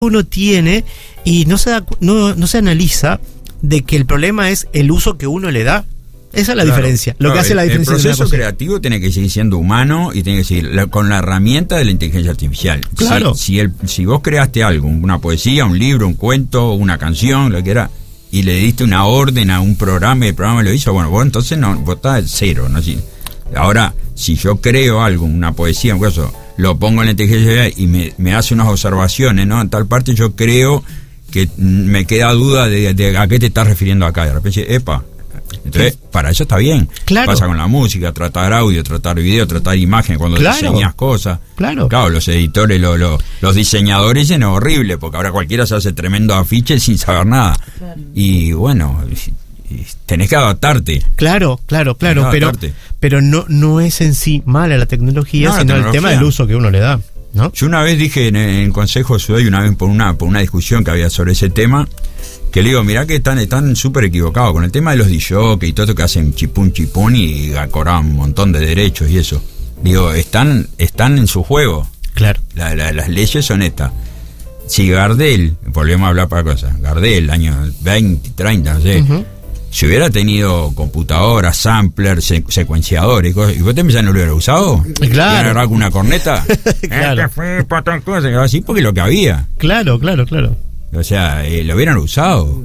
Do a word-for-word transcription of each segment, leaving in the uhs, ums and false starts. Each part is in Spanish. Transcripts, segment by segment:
uno tiene y no se da, no, no se analiza de que el problema es el uso que uno le da. Esa es la claro, diferencia. Lo claro, que hace la diferencia. El proceso creativo tiene que seguir siendo humano y tiene que seguir la, con la herramienta de la inteligencia artificial. Claro. Si, si, el, si vos creaste algo, una poesía, un libro, un cuento, una canción, lo que era, y le diste una orden a un programa y el programa lo hizo, bueno, vos entonces no, vos estás cero, ¿no? Si, ahora, si yo creo algo, una poesía, un caso, lo pongo en la inteligencia artificial y me, me hace unas observaciones, ¿no? En tal parte yo creo que me queda duda de, de a qué te estás refiriendo acá. De repente, epa. Entonces, sí. Para eso está bien. Claro. Pasa con la música, tratar audio, tratar video, tratar imagen, cuando claro. diseñas cosas. Claro. Claro, los editores, lo, lo, los diseñadores dicen es horrible, porque ahora cualquiera se hace tremendo afiche sin saber nada. Claro. Y bueno, tenés que adaptarte. Claro, claro, claro, pero pero no no es en sí mala la tecnología, no, sino la tecnología. El tema del uso que uno le da, ¿no? Yo una vez dije en el Consejo de Ciudad, y una vez por una por una discusión que había sobre ese tema, que le digo, mirá que están están súper equivocados con el tema de los D J y todo esto que hacen chipún chipún y cobran un montón de derechos y eso. Digo, están están en su juego. Claro. La, la, las leyes son estas. Si Gardel, volvemos a hablar para cosas, Gardel, años veinte, treinta, no sé, uh-huh. si hubiera tenido computadoras, samplers, se, secuenciadores y cosas, ¿y vos te pensás no lo hubiera usado? Claro. ¿Hubiera agarrado con una corneta? Claro. Este fue para tal cosa, así porque lo que había. Claro, claro, claro. O sea, eh, lo hubieran usado.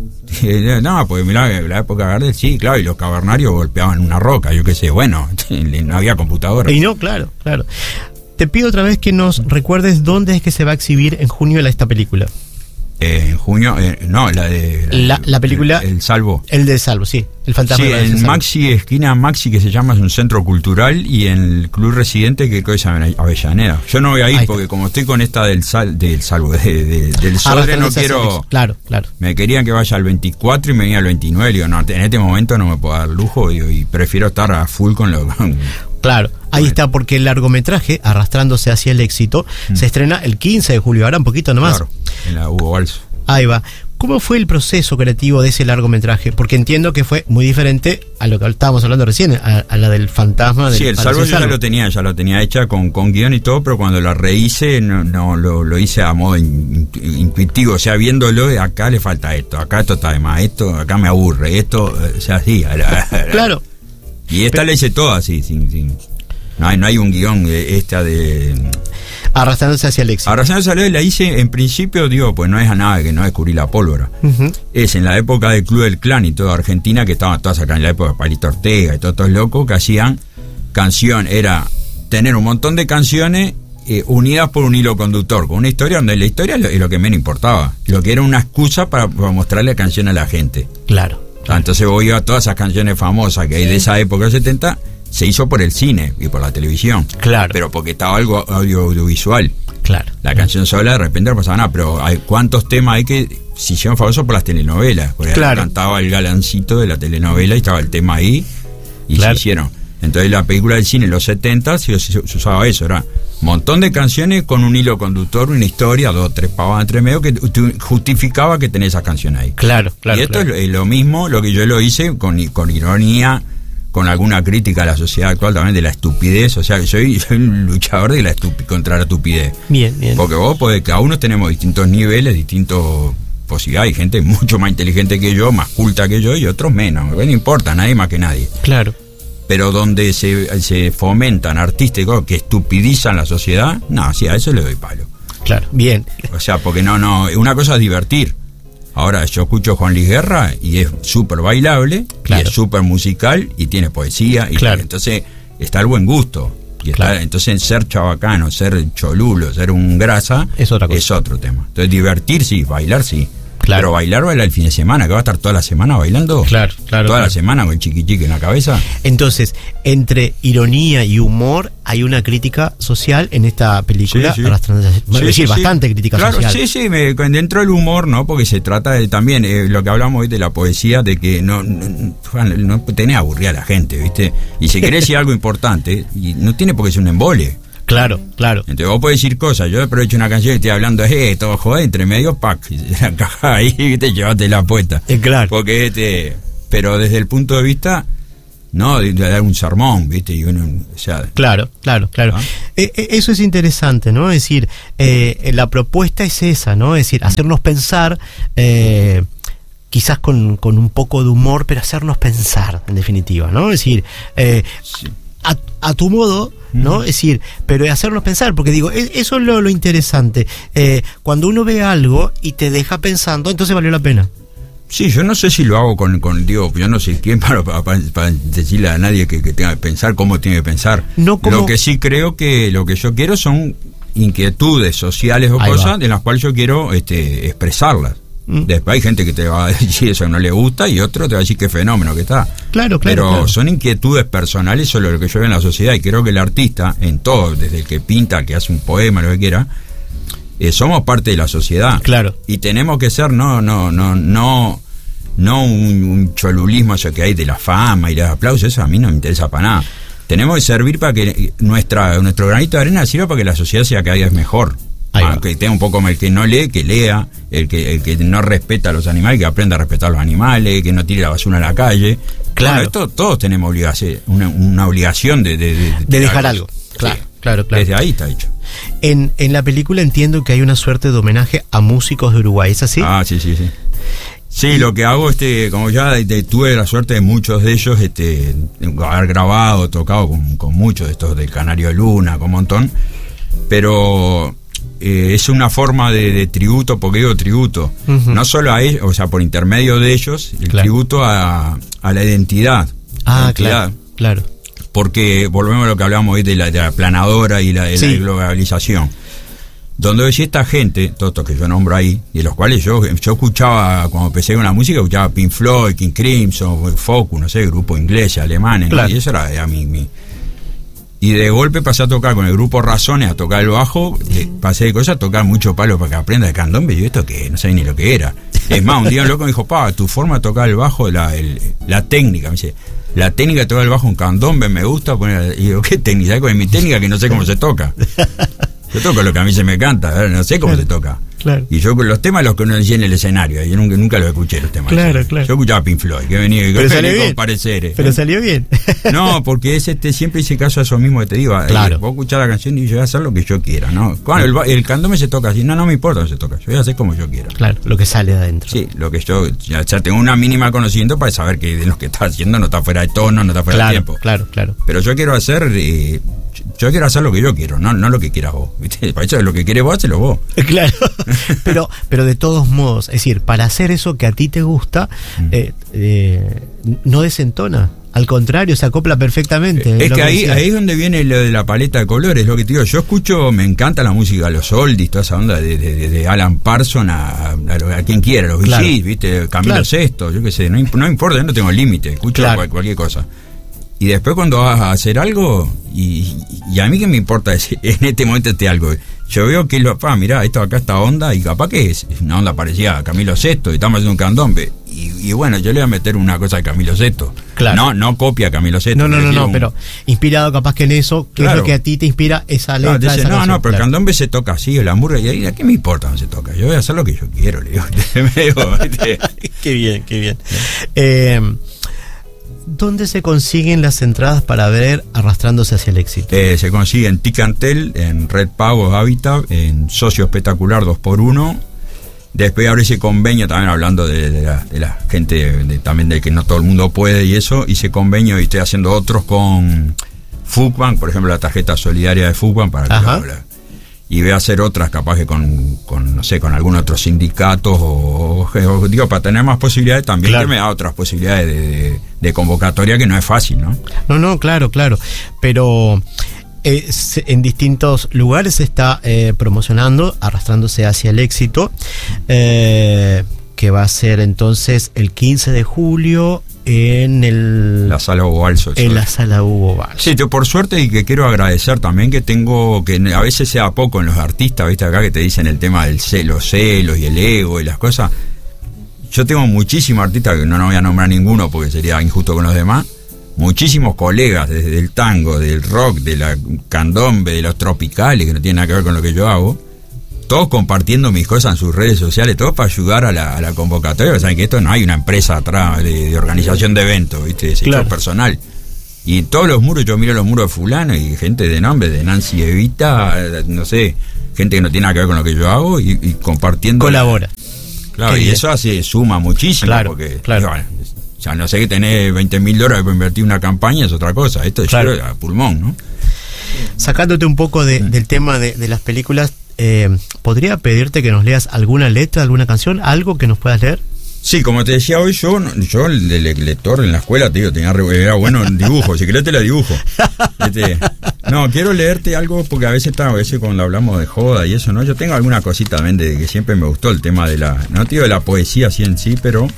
No, pues mirá, en la época de Gardel, sí, claro, y los cavernarios golpeaban una roca, yo qué sé, bueno, no había computadora. Y no, claro, claro. Te pido otra vez que nos recuerdes dónde es que se va a exhibir en junio esta película. Eh, en junio, eh, no, la de... La, la película... El, el Salvo. El de Salvo, sí. El fantasma. Sí, en Maxi, esquina Maxi, que se llama, es un centro cultural, y en el Club Residente, que es Avellaneda. Yo no voy a ir Ahí porque está. Como estoy con esta del sal, del Salvo, de, de, del Sodre, ah, no quiero... Claro, claro. Me querían que vaya al veinticuatro y me venía al veintinueve, y digo, no, en este momento no me puedo dar lujo, y, y prefiero estar a full con lo... Claro, ahí bueno. Está, porque el largometraje, Arrastrándose hacia el éxito, mm. se estrena el quince de julio, ahora un poquito nomás. Claro, en la Hugo Balso. Ahí va. ¿Cómo fue el proceso creativo de ese largometraje? Porque entiendo que fue muy diferente a lo que estábamos hablando recién, a, a la del fantasma. Del, sí, el Salvo yo ya lo tenía, ya lo tenía hecha con, con guión y todo, pero cuando la rehice, no, no lo, lo hice a modo in, in, intuitivo, o sea, viéndolo, acá le falta esto, acá esto está de más, esto, acá me aburre, esto, o sea, sí. A la, a la, claro. Y esta pero, la hice toda así, sin... sin no hay, no hay un guión de esta de... Arrastrándose hacia el éxito. Arrastrándose hacia el éxito la hice, en principio, digo, pues no es a nada que no descubrí la pólvora. Uh-huh. Es en la época del Club del Clan y toda Argentina, que estaban todas acá en la época de Palito Ortega y todos estos locos que hacían canción, era tener un montón de canciones eh, unidas por un hilo conductor, con una historia donde la historia es lo, es lo que menos importaba, lo que era una excusa para, para mostrarle la canción a la gente. Claro. claro. Entonces voy a todas esas canciones famosas que hay de esa época de setenta, se hizo por el cine y por la televisión. Claro. Pero porque estaba algo audio, audiovisual. Claro. La canción sola de repente no pasaba nada, pero hay cuántos temas hay que se hicieron famosos por las telenovelas. Porque claro. Cantaba el galancito de la telenovela y estaba el tema ahí y claro. se hicieron. Entonces la película del cine en los setenta se, se, se usaba eso, era un montón de canciones con un hilo conductor, una historia, dos, tres pavadas entre medio que justificaba que tenés esas canciones ahí. Claro, claro. Y esto claro. es, lo, es lo mismo, lo que yo lo hice con, con ironía, con alguna crítica a la sociedad actual también de la estupidez, o sea que soy, soy un luchador de la estupi- contra la estupidez. Bien, bien. Porque vos podés, cada uno tenemos distintos niveles, distintas posibilidades, hay gente mucho más inteligente que yo, más culta que yo y otros menos, no importa, nadie más que nadie. Claro. Pero donde se, se fomentan artistas que estupidizan la sociedad, no, sí, a eso le doy palo. Claro, bien. O sea, porque no, no, una cosa es divertir. Ahora, yo escucho Juan Luis Guerra y es súper bailable, claro. Y es súper musical y tiene poesía. Y claro. Entonces está el buen gusto. Y está, claro. Entonces ser chabacano, ser cholulo, ser un grasa, es, otra cosa. Es otro tema. Entonces divertir sí, bailar sí. Claro. Pero bailar baila el fin de semana, que va a estar toda la semana bailando. Claro, claro. Toda claro. la semana con el chiquichiqui en la cabeza. Entonces, entre ironía y humor, hay una crítica social en esta película. Sí, sí. Arrastrándose, sí, decir, sí, bastante sí. crítica claro, social. Sí, sí, me, dentro del humor, ¿no? Porque se trata de también, eh, lo que hablamos hoy de la poesía, de que no, no, no, no tenés aburrida a la gente, ¿viste? Y si querés decir algo importante, y no tiene por qué ser un embole. Claro, claro. Entonces vos podés decir cosas. Yo aprovecho una canción y estoy hablando de eh, todo joder, entre medio, pack, la caja ahí, te llevaste la puesta. Eh, claro. Porque este, pero desde el punto de vista no de, de dar un sermón, ¿viste? Y uno, o sea, claro, claro, claro. ¿Ah? Eh, eh, eso es interesante, ¿no? Es decir, eh, la propuesta es esa, ¿no? Es decir, hacernos pensar, eh, quizás con, con un poco de humor, pero hacernos pensar, en definitiva, ¿no? Es decir, eh, sí. a, a tu modo, ¿no? Mm. Es decir, pero hacernos pensar, porque digo, es, eso es lo, lo interesante. Eh, cuando uno ve algo y te deja pensando, entonces valió la pena. Sí, yo no sé si lo hago con, con digo, yo no sé quién para, para, para decirle a nadie que, que tenga que pensar cómo tiene que pensar. No como... Lo que sí creo que lo que yo quiero son inquietudes sociales o Ahí cosas va. de las cuales yo quiero este, expresarlas. Mm. Después hay gente que te va a decir eso no le gusta y otro te va a decir qué fenómeno que está. Claro, claro. Pero claro. son inquietudes personales sobre lo que yo veo en la sociedad y creo que el artista, en todo, desde el que pinta, el que hace un poema, lo que quiera, Eh, somos parte de la sociedad. Claro. Y tenemos que ser, no, no, no, no, no un, un cholulismo eso que hay de la fama y los aplausos, eso a mí no me interesa para nada. Tenemos que servir para que nuestra, nuestro granito de arena sirva para que la sociedad sea cada vez mejor. Aunque tenga un poco más el que no lee, que lea, el que, el que no respeta a los animales, que aprenda a respetar a los animales, que no tire la basura a la calle. Claro. Bueno, esto todos tenemos obligación, una, una obligación de, de, de, de dejar algo. Claro. Sí. Claro, claro. Desde ahí está hecho. En, en la película entiendo que hay una suerte de homenaje a músicos de Uruguay, ¿es así? Ah, sí, sí, sí. Sí, y... lo que hago, este, como ya de, tuve la suerte de muchos de ellos, este, haber grabado, tocado con, con muchos de estos del Canario de Luna, con un montón, pero eh, es una forma de, de tributo, porque digo tributo, uh-huh. no solo a ellos, o sea, por intermedio de ellos, el claro. tributo a, a la identidad. Ah, la identidad. claro, claro. Porque volvemos a lo que hablamos hoy de la, de la planadora y la, de sí. la globalización, donde decía esta gente, todos estos que yo nombro ahí, y de los cuales yo yo escuchaba, cuando empecé con la música, escuchaba Pink Floyd, King Crimson, Focus, no sé, grupo inglés, alemanes, claro. ¿no? Y eso era, era mi, mi... Y de golpe pasé a tocar con el grupo Razones, a tocar el bajo, eh, pasé de cosas a tocar mucho palo para que aprenda el candombe, y yo esto que no sabía ni lo que era. Es más, un día un loco me dijo, pa, tu forma de tocar el bajo, la, el, la técnica, me dice... La técnica de tocar el bajo en candombe me gusta poner. Y digo, ¿qué técnica? Es mi técnica que no sé cómo se toca. Yo toco lo que a mí se me canta, no sé cómo claro, se toca. Claro. Y yo los temas los que uno decía en el escenario, yo nunca, nunca los escuché los temas. Claro, claro. Yo escuchaba Pink Floyd, que venía Pero salió bien. con pareceres. Pero ¿eh? salió bien. No, porque es este, siempre hice caso a eso mismo que te digo. Claro. Eh, vos escuchar la canción y yo voy a hacer lo que yo quiera, ¿no? Cuando el, el candombe se toca así, no, no me importa cómo se toca, yo voy a hacer como yo quiera. Claro, lo que sale de adentro. Sí, lo que yo ya, ya tengo una mínima conocimiento para saber que de lo que está haciendo no está fuera de tono, no está fuera claro, de tiempo. Claro, claro. Pero yo quiero hacer, eh, yo quiero hacer lo que yo quiero, no, no lo que quieras vos. ¿Viste? Para eso es lo que quieres vos, hacelo vos. Claro. pero, pero de todos modos, es decir, para hacer eso que a ti te gusta, mm. eh, eh, no desentona. Al contrario, se acopla perfectamente. Es, es que ahí, ahí es donde viene lo de la paleta de colores, lo que te digo. Yo escucho, me encanta la música, los oldies, toda esa onda de, de, de Alan Parsons a, a, a quien quiera, los claro. V Gs, ¿viste? Camilo claro. Sesto, yo qué sé, no, no importa, yo no tengo límite, escucho claro. cual, cualquier cosa. Y después cuando vas a hacer algo, y, y a mí que me importa es, en este momento este algo, yo veo que lo, pa, mirá, esto acá esta onda, y capaz que es una onda parecida a Camilo Sesto, y estamos haciendo un candombe, y, y bueno, yo le voy a meter una cosa de Camilo Sesto. Claro. No, no copia a Camilo Sesto. No, no, no, no un... pero inspirado capaz que en eso, que claro. es lo que a ti te inspira esa letra. No, dice, esa no, canción, no, pero claro. el candombe se toca así, la murga, y ahí, ¿a qué me importa dónde se toca? Yo voy a hacer lo que yo quiero, le digo. Qué bien, qué bien. Eh... ¿Dónde se consiguen las entradas para ver Arrastrándose hacia el éxito? Eh, se consigue en Ticantel, en Red Pago Habitat, en Socio Espectacular dos por uno. Después abre ese convenio, también hablando de, de, la, de la gente, de, también de que no todo el mundo puede y eso, hice convenio y estoy haciendo otros con Fugbank, por ejemplo, la tarjeta solidaria de Fugbank, para que lo, la, y voy a hacer otras capaz que con, con no sé, con algún otro sindicato o, o digo, para tener más posibilidades también, claro. que me da otras posibilidades de, de, de convocatoria, que no es fácil, ¿no? No, no, claro, claro, pero eh, en distintos lugares se está eh, promocionando Arrastrándose hacia el éxito, eh, que va a ser entonces el quince de julio en el la sala Hugo Balso, en la sala Hugo Balso. Sí, yo por suerte, y que quiero agradecer también que tengo, que a veces sea poco en los artistas, viste acá que te dicen el tema del celo, los celos y el ego y las cosas. Yo tengo muchísimos artistas, que no, no voy a nombrar ninguno porque sería injusto con los demás, muchísimos colegas desde el tango, del rock, de la candombe, de los tropicales, que no tienen nada que ver con lo que yo hago, todos compartiendo mis cosas en sus redes sociales, todos para ayudar a la, a la convocatoria. Saben que esto no hay una empresa atrás de, de organización de eventos, ¿viste? De sector claro. personal. Y en todos los muros, yo miro los muros de fulano y gente de nombre, de Nancy Evita, no sé, gente que no tiene nada que ver con lo que yo hago y, y compartiendo. Colabora. Claro, Qué y bien. Eso hace, suma muchísimo, claro, porque, claro. Bueno, ya no sé que tenés veinte mil dólares para invertir en una campaña, es otra cosa, esto es claro. a pulmón, ¿no? Sacándote un poco de, sí. del tema de, de las películas, eh, ¿podría pedirte que nos leas alguna letra, alguna canción, algo que nos puedas leer? Sí, como te decía hoy, yo, yo el de lector en la escuela, te digo, tenía era bueno en dibujo, si querés te la dibujo. Este, no, quiero leerte algo porque a veces, está, a veces cuando hablamos de joda y eso, ¿no? Yo tengo alguna cosita también de que siempre me gustó el tema de la, no te digo de la poesía así en sí, pero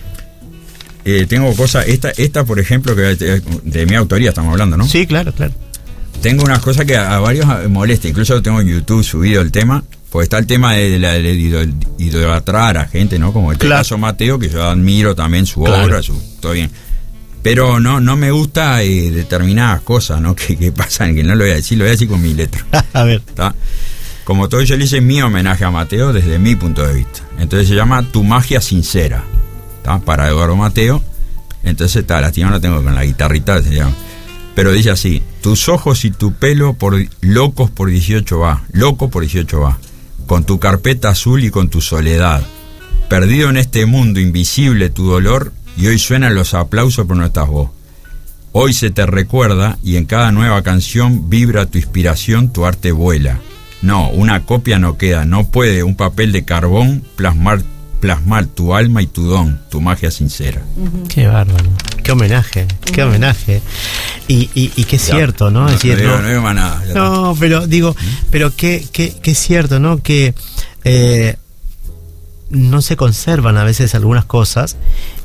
eh, tengo cosas, esta, esta por ejemplo, que de, de mi autoría estamos hablando, ¿no? Sí, claro, claro. Tengo unas cosas que a, a varios molesta, incluso tengo en YouTube subido el tema. Pues está el tema de, la, de idolatrar a gente, ¿no? Como el claro. caso Mateo, que yo admiro también su claro. obra, su, todo bien. Pero no no me gusta eh, determinadas cosas, ¿no? Que, que pasan, que no lo voy a decir, lo voy a decir con mi letra. A ver. ¿Está? Como todo, yo le hice mi homenaje a Mateo desde mi punto de vista. Entonces se llama Tu Magia Sincera, ¿está? Para Eduardo Mateo. Entonces está, la tía no la tengo con la guitarrita, se llama. Pero dice así: tus ojos y tu pelo por locos por dieciocho va, loco por dieciocho va. Con tu carpeta azul y con tu soledad, perdido en este mundo invisible tu dolor, y hoy suenan los aplausos pero no estás vos. Hoy se te recuerda y en cada nueva canción vibra tu inspiración, tu arte vuela. No, una copia no queda, no puede un papel de carbón plasmar, plasmar tu alma y tu don, tu magia sincera. Uh-huh. Qué bárbaro, qué homenaje, qué uh-huh. homenaje. Y, y, y qué cierto, ¿no? No, es decir, no, digo, no, no digo más nada. No, pero digo, ¿Mm? pero qué, qué, qué cierto, ¿no? Que eh, no se conservan a veces algunas cosas,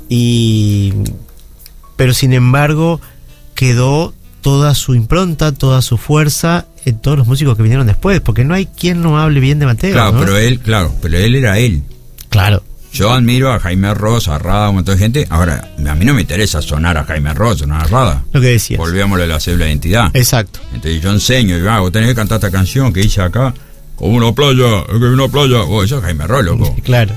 y pero sin embargo quedó toda su impronta, toda su fuerza en todos los músicos que vinieron después, porque no hay quien no hable bien de Mateo. Claro, ¿no? pero él, claro, pero él era él. Claro. Yo admiro a Jaime Ross, a Rada, un montón de gente. Ahora, a mí no me interesa sonar a Jaime Ross, sonar a Rada. Lo que decías. Volvíamos a la cédula de identidad. Exacto. Entonces yo enseño, y ah, vos tenés que cantar esta canción que hice acá, como una playa, que una playa. Oh, eso es Jaime Ross, loco. Claro.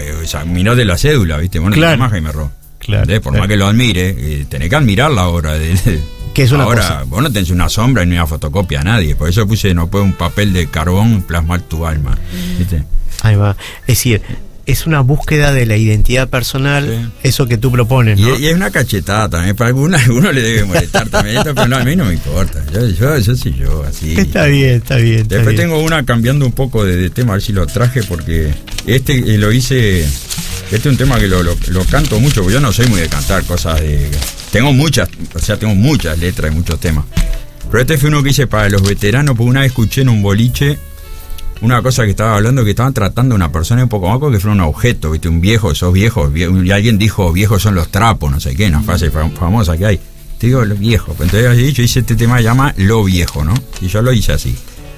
Mirá de la cédula, ¿viste? Vos no claro. te llamás Jaime Ross. Claro. Por claro. más que lo admire, eh, tenés que admirar la obra de él. Que es una ahora, cosa. Vos no tenés una sombra ni una fotocopia a nadie. Por eso puse, no puede un papel de carbón plasmar tu alma. ¿Viste? Ahí va. Es decir, es una búsqueda de la identidad personal, sí. eso que tú propones, ¿no? Y, y es una cachetada también, para algunos, algunos le debe molestar también esto, pero no, a mí no me importa, yo, yo, yo soy yo, así. Está bien, está bien. Está Después bien. tengo una cambiando un poco de, de tema, a ver si lo traje, porque este eh, lo hice, este es un tema que lo, lo, lo canto mucho, porque yo no soy muy de cantar cosas de... Tengo muchas, o sea, tengo muchas letras y muchos temas, pero este fue uno que hice para los veteranos, porque una vez escuché en un boliche una cosa que estaba hablando, que estaban tratando a una persona un poco más, que fue un objeto, ¿viste? Un viejo, sos viejo, y alguien dijo, viejos son los trapos, no sé qué, una frase famosa que hay. Te digo, los viejos. Entonces yo hice este tema que se llama Lo Viejo, ¿no? Y yo lo hice así.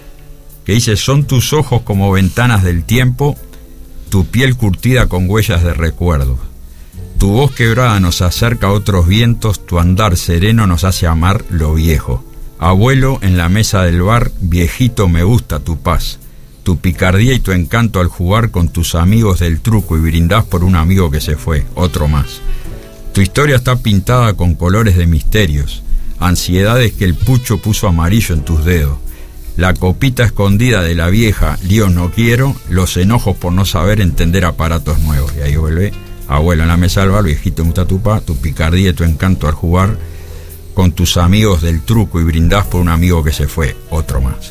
Que dice: son tus ojos como ventanas del tiempo, tu piel curtida con huellas de recuerdos. Tu voz quebrada nos acerca a otros vientos, tu andar sereno nos hace amar lo viejo. Abuelo en la mesa del bar, viejito me gusta tu paz. Tu picardía y tu encanto al jugar con tus amigos del truco y brindás por un amigo que se fue, otro más. Tu historia está pintada con colores de misterios, ansiedades que el pucho puso amarillo en tus dedos. La copita escondida de la vieja, líos no quiero, los enojos por no saber entender aparatos nuevos. Y ahí vuelve, abuelo en la mesa del bar, viejito me gusta tu paz, tu picardía y tu encanto al jugar con tus amigos del truco y brindás por un amigo que se fue, otro más.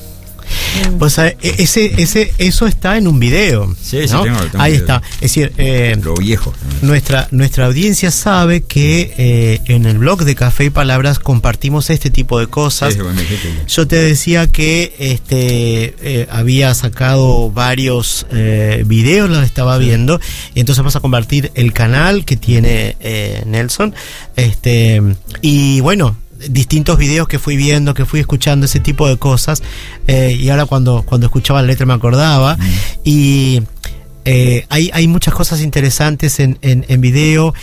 Pues ese, ese, eso está en un video. Sí, ¿no? sí, tengo, tengo ahí video. está. Es decir, eh, lo viejo. Nuestra, nuestra audiencia sabe que eh, en el blog de Café y Palabras compartimos este tipo de cosas. Sí, bueno, sí, sí. Yo te decía que este eh, había sacado varios eh, videos, los estaba sí. viendo, y entonces vamos a compartir el canal que tiene eh, Nelson. Este, y bueno, distintos videos que fui viendo, que fui escuchando, ese tipo de cosas, eh, y ahora cuando, cuando escuchaba la letra me acordaba, mm. y eh, hay, hay muchas cosas interesantes en, en, en video.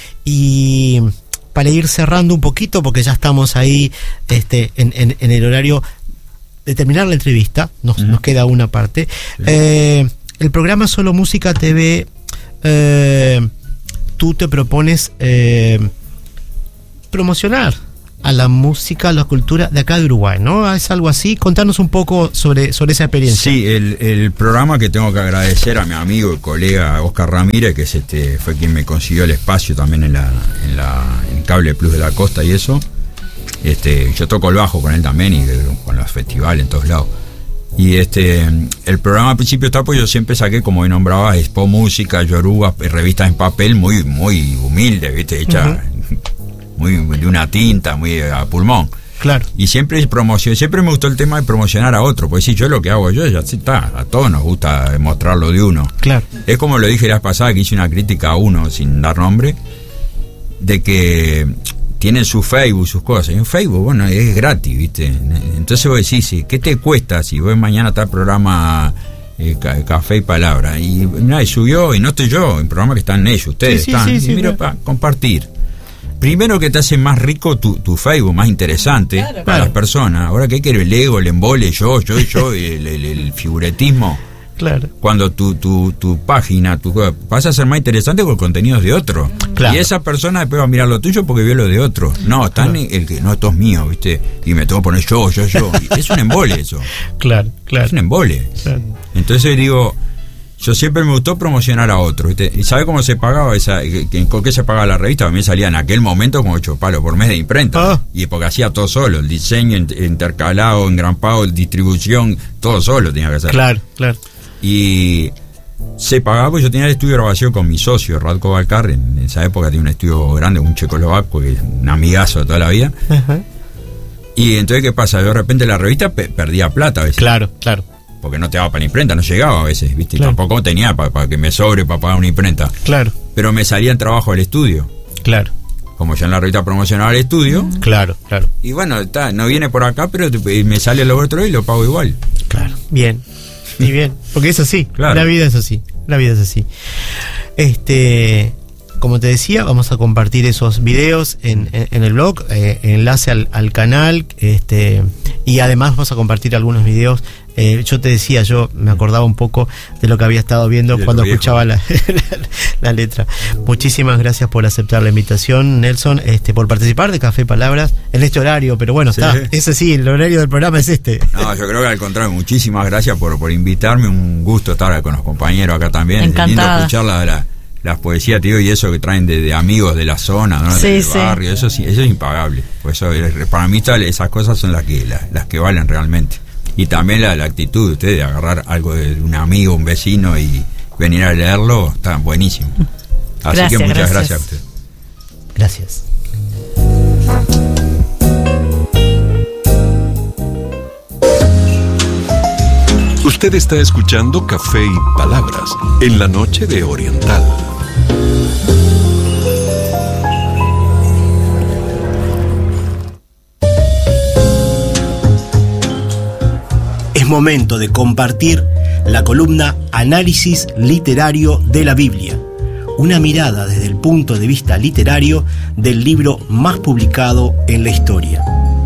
Y para ir cerrando un poquito, porque ya estamos ahí este, en, en, en el horario de terminar la entrevista, nos, mm. nos queda una parte, sí. eh, el programa Solo Música T V, eh, tú te propones eh, promocionar a la música, a la cultura de acá de Uruguay, ¿no? Es algo así. Contanos un poco sobre, sobre esa experiencia. Sí, el, el programa que tengo que agradecer a mi amigo y colega Oscar Ramírez, que es este, fue quien me consiguió el espacio también en la, en la en Cable Plus de la Costa y eso. Este, yo toco el bajo con él también y con los festivales en todos lados. Y este, el programa al principio está, pues yo siempre saqué, como nombraba, Expo Música, Yoruba, revistas en papel muy, muy humildes, ¿viste? Hecha uh-huh. muy de una tinta, muy a pulmón. Claro. Y siempre promocioné, siempre me gustó el tema de promocionar a otro, porque si yo lo que hago yo, ya está, a todos nos gusta mostrar lo de uno. Claro. Es como lo dije la vez pasada, que hice una crítica a uno, sin dar nombre, de que tienen su Facebook, sus cosas. Y en Facebook, bueno, es gratis, ¿viste? Entonces vos decís, sí, ¿qué te cuesta si vos mañana está el programa eh, Café y Palabra? Y nadie subió, y no estoy yo, el programa que están ellos, ustedes sí, están. Sí, y sí, mira, sí, para compartir. Primero que te hace más rico tu, tu Facebook, más interesante claro, para claro. las personas. Ahora que hay que el ego, el embole, yo, yo, yo, el, el, el figuretismo. Claro. Cuando tu, tu, tu página tu, pasa a ser más interesante con contenidos de otro. Claro. Y esa persona después va a mirar lo tuyo porque vio lo de otro. No, están claro. el que no, esto es mío, ¿viste? Y me tengo que poner yo, yo, yo. Y es un embole eso. Claro, claro. Es un embole. Claro. Entonces digo, yo siempre me gustó promocionar a otro, ¿viste? ¿Y sabe cómo se pagaba esa? ¿Con qué se pagaba la revista? A mí me salía en aquel momento como ocho palos por mes de imprenta. Oh. Y porque hacía todo solo, el diseño intercalado, engrampado, distribución, todo solo tenía que hacer. Claro, claro. Y se pagaba, pues yo tenía el estudio de grabación con mi socio, Radko Balcar, en esa época tenía un estudio grande, un checoslovaco, que es un amigazo de toda la vida. Uh-huh. Y entonces, ¿qué pasa? Yo de repente la revista pe- perdía plata a veces. Claro, claro. Porque no te daba para la imprenta, no llegaba a veces, ¿viste? Claro. Y tampoco tenía para pa que me sobre para pagar una imprenta. Claro. Pero me salía en trabajo al estudio. Claro. Como ya en la revista promocionaba el estudio. Claro, claro. Y bueno, está, no viene por acá, pero te, me sale lo otro y lo pago igual. Claro, bien. Y bien, porque es así, claro. La vida es así, la vida es así. Este, como te decía, vamos a compartir esos videos en, en, en el blog, eh, enlace al, al canal, este, y además vamos a compartir algunos videos. Eh, yo te decía, yo me acordaba un poco de lo que había estado viendo de cuando escuchaba la, la, la letra. Muchísimas gracias por aceptar la invitación, Nelson, este, por participar de Café y Palabras en este horario, pero bueno, sí. Está, ese sí, el horario del programa es este. No, yo creo que al contrario, muchísimas gracias por, por invitarme, un gusto estar con los compañeros acá también. Encantada. Es lindo escuchar la, la, las poesías, tío, y eso que traen de, de amigos de la zona, ¿no? Sí, del sí. barrio, eso sí, eso es impagable. Por eso, para mí tal, esas cosas son las que, las, las que valen realmente. Y también la, la actitud de ustedes de agarrar algo de un amigo, un vecino y venir a leerlo, está buenísimo. Así gracias, que muchas gracias. gracias a ustedes. Gracias. Usted está escuchando Café y Palabras en la noche de Oriental. Es momento de compartir la columna Análisis Literario de la Biblia, una mirada desde el punto de vista literario del libro más publicado en la historia.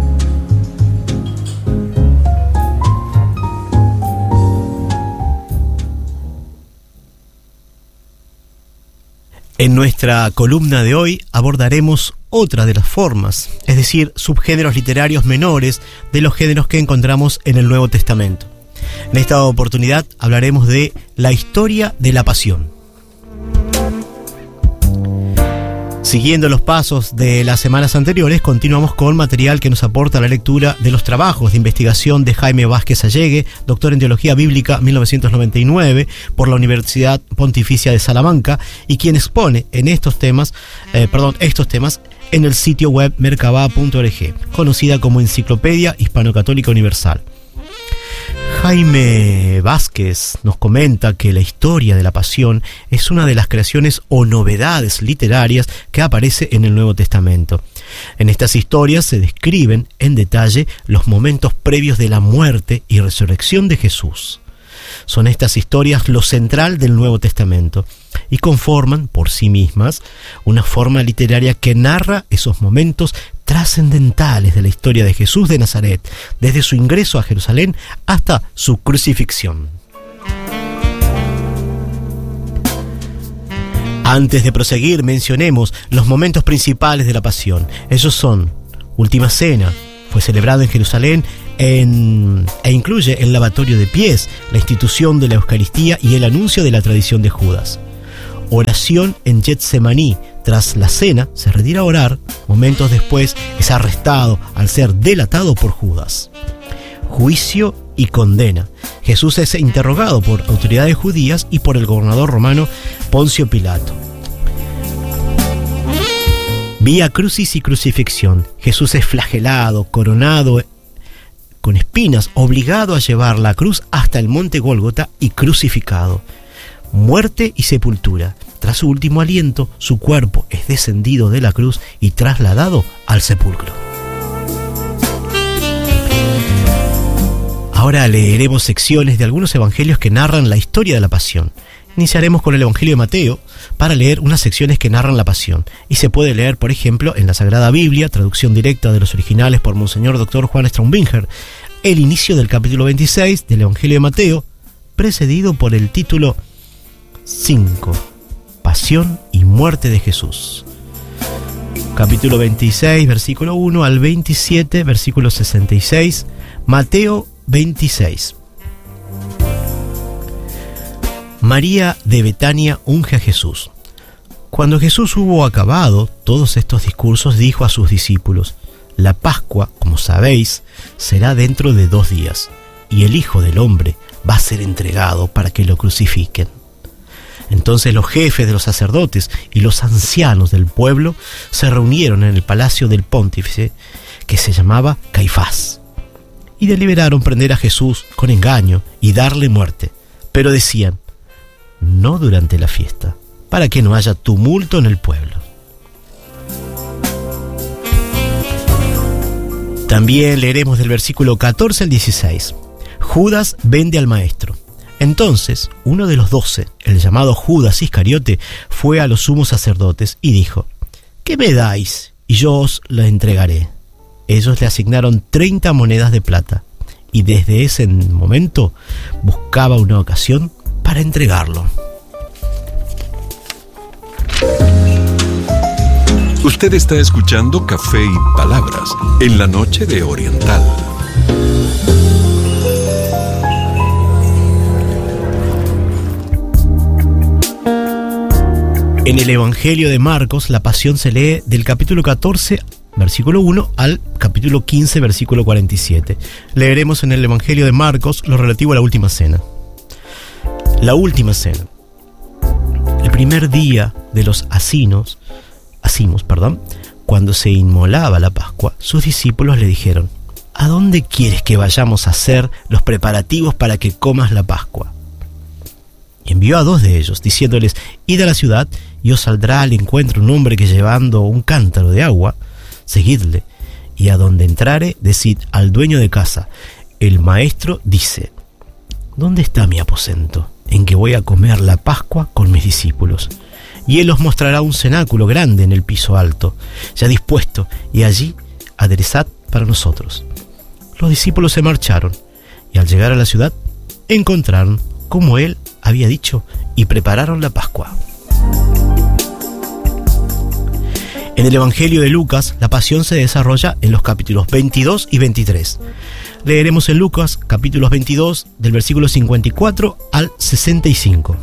En nuestra columna de hoy abordaremos otra de las formas, es decir, subgéneros literarios menores de los géneros que encontramos en el Nuevo Testamento. En esta oportunidad hablaremos de la historia de la pasión. Siguiendo los pasos de las semanas anteriores, continuamos con material que nos aporta la lectura de los trabajos de investigación de Jaime Vázquez Allegue, doctor en Teología Bíblica mil novecientos noventa y nueve por la Universidad Pontificia de Salamanca, y quien expone en estos temas, eh, perdón, estos temas en el sitio web merkabah punto org, conocida como Enciclopedia Hispano-Católica Universal. Jaime Vázquez nos comenta que la historia de la pasión es una de las creaciones o novedades literarias que aparece en el Nuevo Testamento. En estas historias se describen en detalle los momentos previos de la muerte y resurrección de Jesús. Son estas historias lo central del Nuevo Testamento y conforman por sí mismas una forma literaria que narra esos momentos trascendentales de la historia de Jesús de Nazaret, desde su ingreso a Jerusalén hasta su crucifixión. Antes de proseguir, mencionemos los momentos principales de la pasión. Ellos son Última Cena fue celebrado en Jerusalén en, e incluye el lavatorio de pies, la institución de la Eucaristía y el anuncio de la tradición de Judas. Oración en Getsemaní. Tras la cena se retira a orar. Momentos después es arrestado al ser delatado por Judas. Juicio y condena. Jesús es interrogado por autoridades judías y por el gobernador romano Poncio Pilato. Vía crucis y crucifixión. Jesús es flagelado, coronado con espinas, obligado a llevar la cruz hasta el monte Gólgota y crucificado. Muerte y sepultura. Tras su último aliento, su cuerpo es descendido de la cruz y trasladado al sepulcro. Ahora leeremos secciones de algunos evangelios que narran la historia de la pasión. Iniciaremos con el Evangelio de Mateo para leer unas secciones que narran la pasión. Y se puede leer, por ejemplo, en la Sagrada Biblia, traducción directa de los originales por Monseñor doctor Juan Straumbinger, el inicio del capítulo veintiséis del Evangelio de Mateo, precedido por el título cinco, Pasión y muerte de Jesús. Capítulo veintiséis, versículo uno al veintisiete, versículo sesenta y seis, Mateo veintiséis. María de Betania unge a Jesús. Cuando Jesús hubo acabado todos estos discursos, dijo a sus discípulos: la Pascua, como sabéis, será dentro de dos días, y el Hijo del Hombre va a ser entregado para que lo crucifiquen. Entonces los jefes de los sacerdotes y los ancianos del pueblo se reunieron en el palacio del pontífice, que se llamaba Caifás, y deliberaron prender a Jesús con engaño y darle muerte. Pero decían: no durante la fiesta, para que no haya tumulto en el pueblo. También leeremos del versículo catorce al dieciséis. Judas vende al maestro. Entonces uno de los doce, el llamado Judas Iscariote, fue a los sumos sacerdotes y dijo: ¿qué me dais? Y yo os la entregaré. Ellos le asignaron treinta monedas de plata, y desde ese momento buscaba una ocasión para entregarlo. Usted está escuchando Café y Palabras en la noche de Oriental. En el Evangelio de Marcos, la pasión se lee del capítulo catorce, versículo uno, al capítulo quince, versículo cuarenta y siete. Leeremos en el Evangelio de Marcos lo relativo a la última cena. La última cena. El primer día de los asinos, asimos, perdón, cuando se inmolaba la Pascua, sus discípulos le dijeron: ¿a dónde quieres que vayamos a hacer los preparativos para que comas la Pascua? Y envió a dos de ellos, diciéndoles: id a la ciudad, y os saldrá al encuentro un hombre que, llevando un cántaro de agua, seguidle, y a donde entrare, decid al dueño de casa: el maestro dice, ¿dónde está mi aposento, en que voy a comer la Pascua con mis discípulos? Y él os mostrará un cenáculo grande en el piso alto, ya dispuesto, y allí aderezad para nosotros. Los discípulos se marcharon, y al llegar a la ciudad, encontraron como él había dicho, y prepararon la Pascua. En el Evangelio de Lucas, la pasión se desarrolla en los capítulos veintidós y veintitrés. Leeremos en Lucas, capítulos veintidós, del versículo cincuenta y cuatro al sesenta y cinco.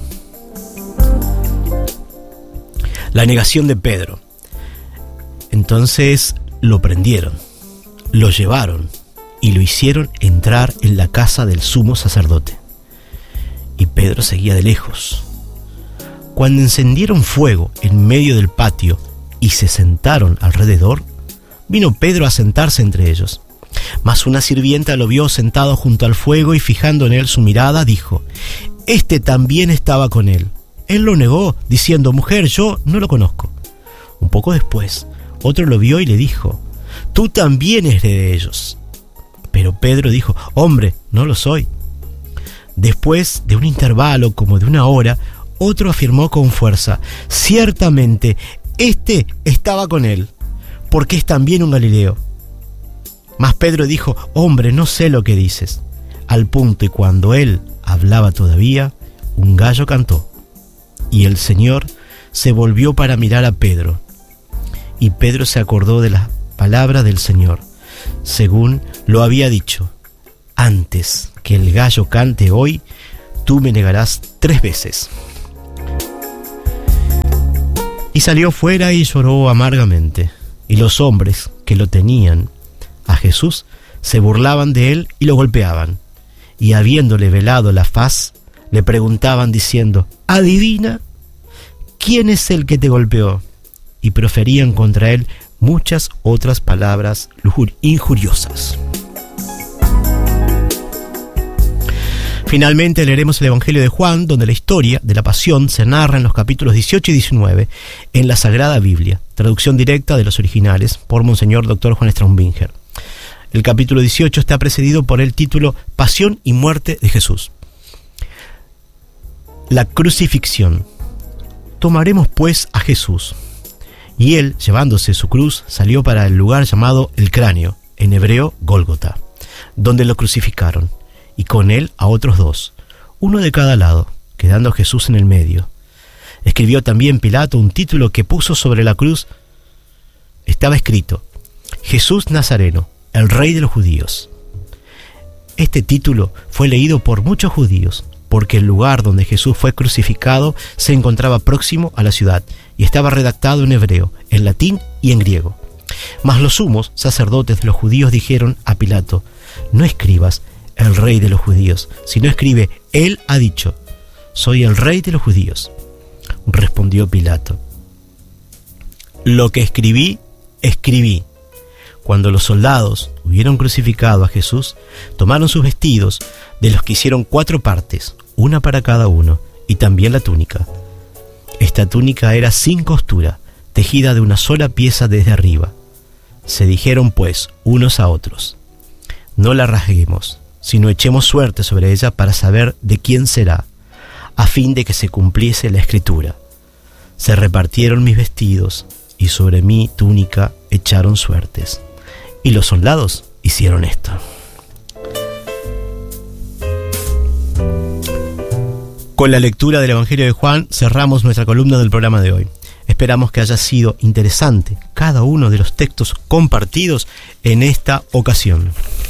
La negación de Pedro. Entonces lo prendieron, lo llevaron y lo hicieron entrar en la casa del sumo sacerdote. Y Pedro seguía de lejos. Cuando encendieron fuego en medio del patio y se sentaron alrededor, vino Pedro a sentarse entre ellos. Mas una sirvienta lo vio sentado junto al fuego y, fijando en él su mirada, dijo: este también estaba con él. Él lo negó, diciendo: mujer, yo no lo conozco. Un poco después, otro lo vio y le dijo: tú también eres de ellos. Pero Pedro dijo: hombre, no lo soy. Después de un intervalo como de una hora, otro afirmó con fuerza: ciertamente, este estaba con él, porque es también un Galileo. Mas Pedro dijo: hombre, no sé lo que dices. Al punto, y cuando él hablaba todavía, un gallo cantó. Y el Señor se volvió para mirar a Pedro. Y Pedro se acordó de las palabra del Señor, según lo había dicho: antes que el gallo cante hoy, tú me negarás tres veces. Y salió fuera y lloró amargamente. Y los hombres que lo tenían a Jesús se burlaban de él y lo golpeaban. Y habiéndole velado la faz, le preguntaban diciendo: adivina, ¿quién es el que te golpeó? Y proferían contra él muchas otras palabras injuriosas. Finalmente leeremos el Evangelio de Juan, donde la historia de la pasión se narra en los capítulos dieciocho y diecinueve en la Sagrada Biblia, traducción directa de los originales por Monseñor doctor Juan Straumbinger. El capítulo dieciocho está precedido por el título Pasión y muerte de Jesús. La crucifixión. Tomaremos pues a Jesús. Y él, llevándose su cruz, salió para el lugar llamado el Cráneo, en hebreo Gólgota, donde lo crucificaron, y con él a otros dos, uno de cada lado, quedando Jesús en el medio. Escribió también Pilato un título que puso sobre la cruz. Estaba escrito: Jesús Nazareno, el Rey de los Judíos. Este título fue leído por muchos judíos, porque el lugar donde Jesús fue crucificado se encontraba próximo a la ciudad, y estaba redactado en hebreo, en latín y en griego. Mas los sumos sacerdotes de los judíos dijeron a Pilato: no escribas el Rey de los Judíos, sino escribe: Él ha dicho, soy el Rey de los Judíos. Respondió Pilato: lo que escribí, escribí. Cuando los soldados hubieron crucificado a Jesús, tomaron sus vestidos, de los que hicieron cuatro partes, una para cada uno, y también la túnica. Esta túnica era sin costura, tejida de una sola pieza desde arriba. Se dijeron pues unos a otros: no la rasguemos, sino echemos suerte sobre ella para saber de quién será, a fin de que se cumpliese la escritura: se repartieron mis vestidos, y sobre mi túnica echaron suertes. Y los soldados hicieron esto. Con la lectura del Evangelio de Juan cerramos nuestra columna del programa de hoy. Esperamos que haya sido interesante cada uno de los textos compartidos en esta ocasión.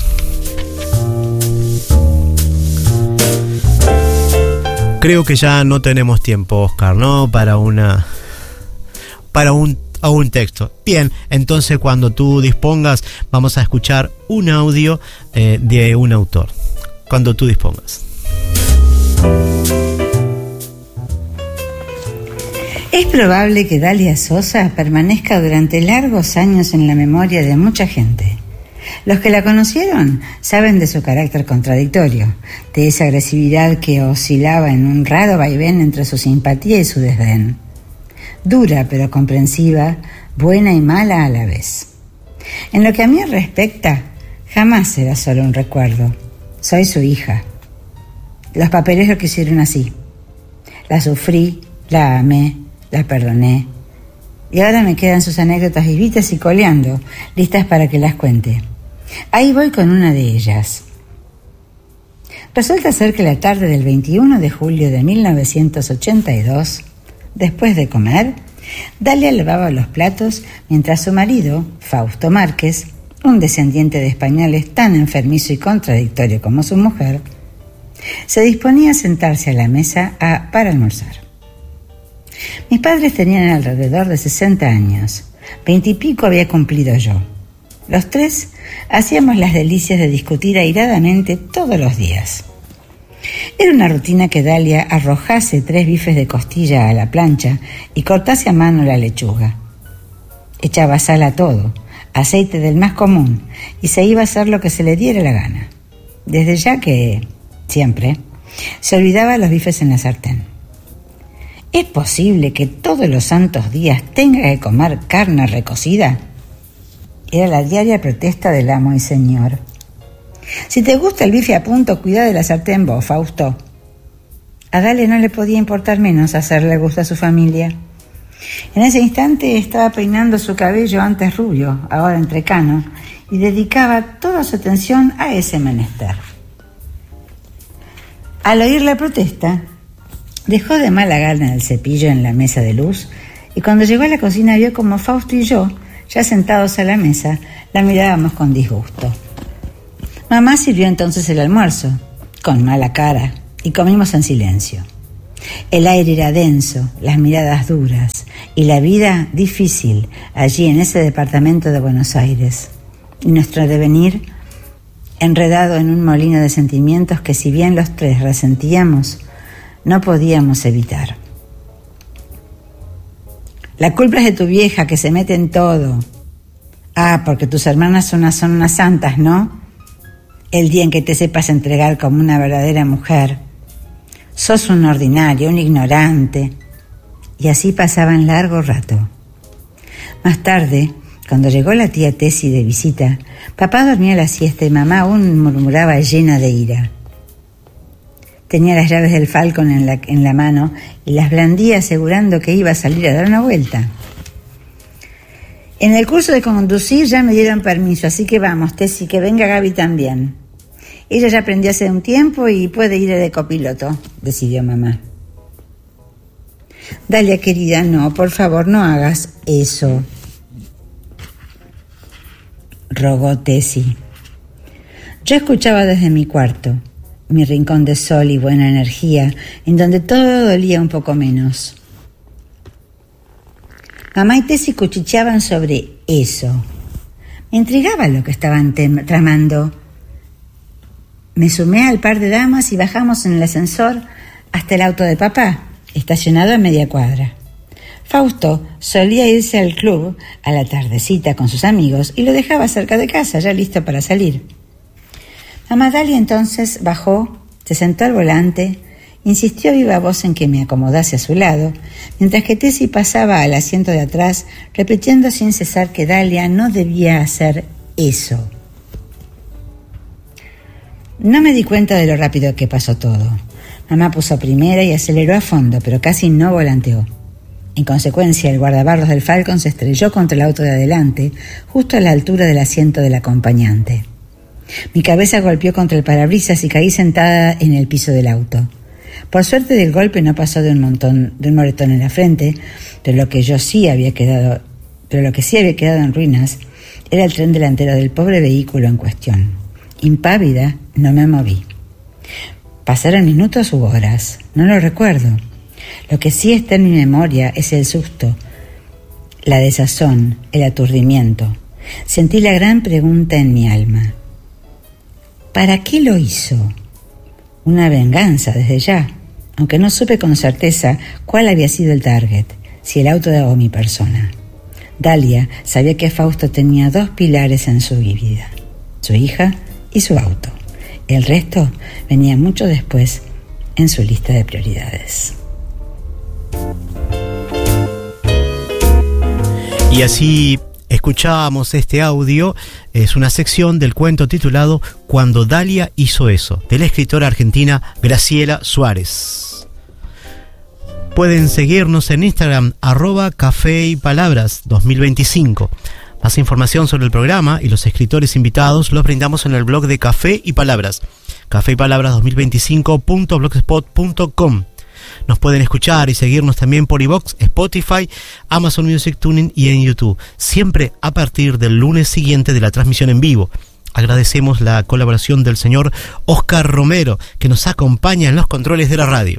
Creo que ya no tenemos tiempo, Oscar, ¿no? Para una... para un, a un texto. Bien, entonces cuando tú dispongas vamos a escuchar un audio eh, de un autor. Cuando tú dispongas. Es probable que Dalia Sosa permanezca durante largos años en la memoria de mucha gente. Los que la conocieron saben de su carácter contradictorio, de esa agresividad que oscilaba en un raro vaivén entre su simpatía y su desdén. Dura pero comprensiva, buena y mala a la vez. En lo que a mí respecta, jamás será solo un recuerdo. Soy su hija. Los papeles lo quisieron así. La sufrí, la amé, la perdoné. Y ahora me quedan sus anécdotas vivitas y coleando, listas para que las cuente. Ahí voy con una de ellas. Resulta ser que la tarde del veintiuno de julio de mil novecientos ochenta y dos, después de comer, Dalia lavaba los platos mientras su marido, Fausto Márquez, un descendiente de españoles tan enfermizo y contradictorio como su mujer, se disponía a sentarse a la mesa a, para almorzar. Mis padres tenían alrededor de sesenta años, veintipico había cumplido yo. Los tres hacíamos las delicias de discutir airadamente todos los días. Era una rutina que Dalia arrojase tres bifes de costilla a la plancha y cortase a mano la lechuga. Echaba sal a todo, aceite del más común, y se iba a hacer lo que se le diera la gana. Desde ya que, siempre, se olvidaba los bifes en la sartén. ¿Es posible que todos los santos días tenga que comer carne recocida? Era la diaria protesta del amo y señor. Si te gusta el bife a punto, cuida de la sartén vos, Fausto. A Dalia no le podía importar menos hacerle gusto a su familia. En ese instante estaba peinando su cabello antes rubio, ahora entrecano, y dedicaba toda su atención a ese menester. Al oír la protesta, dejó de mala gana el cepillo en la mesa de luz y cuando llegó a la cocina vio como Fausto y yo Ya sentados a la mesa, la mirábamos con disgusto. Mamá sirvió entonces el almuerzo, con mala cara, y comimos en silencio. El aire era denso, las miradas duras, y la vida difícil allí en ese departamento de Buenos Aires. Y nuestro devenir enredado en un molino de sentimientos que, si bien los tres resentíamos, no podíamos evitar. La culpa es de tu vieja, que se mete en todo. Ah, porque tus hermanas son unas, son unas santas, ¿no? El día en que te sepas entregar como una verdadera mujer. Sos un ordinario, un ignorante. Y así pasaban largo rato. Más tarde, cuando llegó la tía Tessy de visita, papá dormía la siesta y mamá aún murmuraba llena de ira. Tenía las llaves del Falcon en la, en la mano y las blandía asegurando que iba a salir a dar una vuelta. En el curso de conducir ya me dieron permiso, así que vamos, Tessy, que venga Gaby también. Ella ya aprendió hace un tiempo y puede ir de copiloto, decidió mamá. Dalia, querida, no, por favor, no hagas eso, rogó Tessy. Yo escuchaba desde mi cuarto, mi rincón de sol y buena energía, en donde todo dolía un poco menos. Mamá y Tessy cuchicheaban sobre eso. Me intrigaba lo que estaban tem- tramando. Me sumé al par de damas y bajamos en el ascensor hasta el auto de papá, estacionado a media cuadra. Fausto solía irse al club a la tardecita con sus amigos y lo dejaba cerca de casa, ya listo para salir. Mamá Dalia entonces bajó, se sentó al volante, insistió a viva voz en que me acomodase a su lado, mientras que Tessy pasaba al asiento de atrás, repitiendo sin cesar que Dalia no debía hacer eso. No me di cuenta de lo rápido que pasó todo. Mamá puso primera y aceleró a fondo, pero casi no volanteó. En consecuencia, el guardabarros del Falcon se estrelló contra el auto de adelante, justo a la altura del asiento del acompañante. Mi cabeza golpeó contra el parabrisas y caí sentada en el piso del auto. Por suerte del golpe no pasó de un montón, de un moretón en la frente, pero lo que yo sí había quedado, pero lo que sí había quedado en ruinas era el tren delantero del pobre vehículo en cuestión. Impávida, no me moví. Pasaron minutos u horas, no lo recuerdo. Lo que sí está en mi memoria es el susto, la desazón, el aturdimiento. Sentí la gran pregunta en mi alma. ¿Para qué lo hizo? Una venganza desde ya, aunque no supe con certeza cuál había sido el target, si el auto o mi persona. Dalia sabía que Fausto tenía dos pilares en su vida, su hija y su auto. El resto venía mucho después en su lista de prioridades. Y así escuchábamos este audio. Es una sección del cuento titulado Cuando Dalia hizo eso, de la escritora argentina Graciela Suárez. Pueden seguirnos en Instagram, arroba Café y Palabras dos mil veinticinco. Más información sobre el programa y los escritores invitados los brindamos en el blog de Café y Palabras, café y palabras dos mil veinticinco punto blogspot punto com. Nos pueden escuchar y seguirnos también por iVoox, Spotify, Amazon Music, Tuning y en YouTube, siempre a partir del lunes siguiente de la transmisión en vivo. Agradecemos la colaboración del señor Oscar Romero, que nos acompaña en los controles de la radio.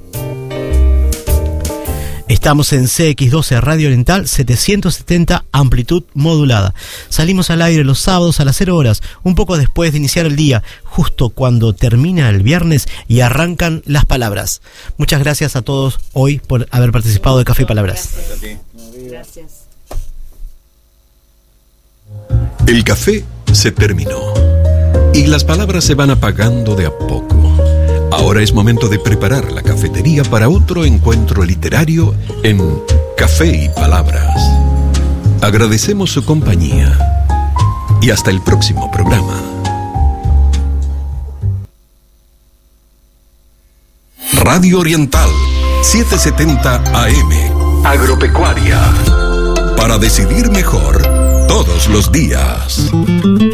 Estamos en C X doce Radio Oriental setecientos setenta, amplitud modulada. Salimos al aire los sábados a las cero horas, un poco después de iniciar el día, justo cuando termina el viernes y arrancan las palabras. Muchas gracias a todos hoy por haber participado de Café y Palabras. Gracias. El café se terminó y las palabras se van apagando de a poco. Ahora es momento de preparar la cafetería para otro encuentro literario en Café y Palabras. Agradecemos su compañía y hasta el próximo programa. Radio Oriental setecientos setenta A M, Agropecuaria, para decidir mejor todos los días.